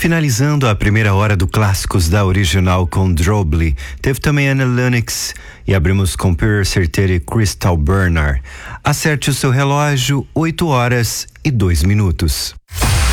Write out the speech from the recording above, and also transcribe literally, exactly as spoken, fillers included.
Finalizando a primeira hora do Clássicos da Original com Drobly, teve também Annie Lennox e abrimos com Pierre Certer e Crystal Bernard. Acerte o seu relógio, oito horas e dois minutos.